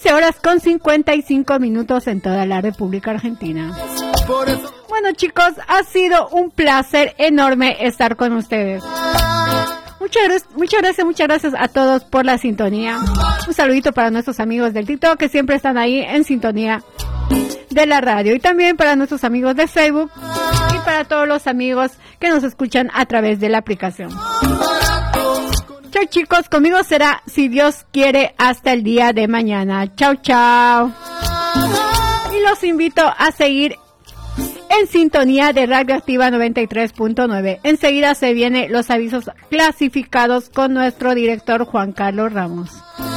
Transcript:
15:55 en toda la República Argentina. Bueno, chicos, ha sido un placer enorme estar con ustedes. Muchas gracias a todos por la sintonía. Un saludito para nuestros amigos del TikTok que siempre están ahí en sintonía de la radio, y también para nuestros amigos de Facebook y para todos los amigos que nos escuchan a través de la aplicación. Chao, chicos, conmigo será, si Dios quiere, hasta el día de mañana. Chao, chao. Y los invito a seguir en sintonía de Radioactiva 93.9. Enseguida se vienen los avisos clasificados con nuestro director Juan Carlos Ramos.